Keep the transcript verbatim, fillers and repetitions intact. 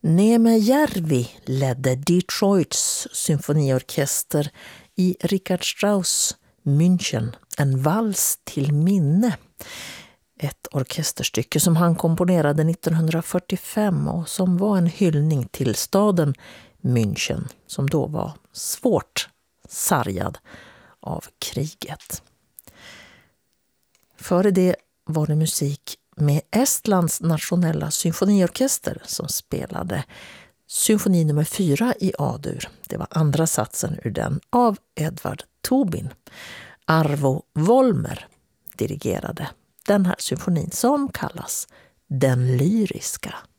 Neeme Järvi ledde Detroits symfoniorkester i Richard Strauss München, en vals till minne. Ett orkesterstycke som han komponerade nittonhundrafyrtiofem och som var en hyllning till staden München, som då var svårt sargad av kriget. Före det var det musik med Estlands nationella symfoniorkester som spelade symfoni nummer fyra i A-dur. Det var andra satsen ur den av Edvard Tobin. Arvo Volmer dirigerade den här symfonin som kallas Den lyriska.